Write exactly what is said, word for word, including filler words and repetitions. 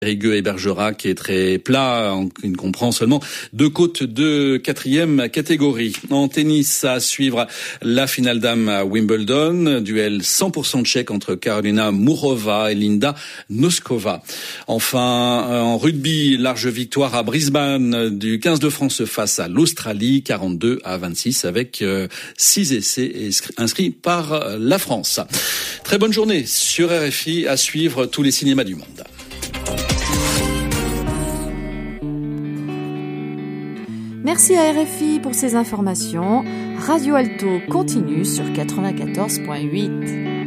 Périgueux et Bergerac, qui est très plat, on ne comprend seulement deux côtes de quatrième catégorie. En tennis, à suivre la finale dames à Wimbledon, duel cent pour cent tchèque entre Karolina Mourova et Linda Noskova. Enfin, en rugby, large victoire à Brisbane du quinze de France face à l'Australie, quarante-deux à vingt-six, avec six essais inscrits par la France. Très bonne journée sur R F I, à suivre tous les cinémas du monde. Merci à R F I pour ces informations. Radio Alto continue sur quatre-vingt-quatorze virgule huit.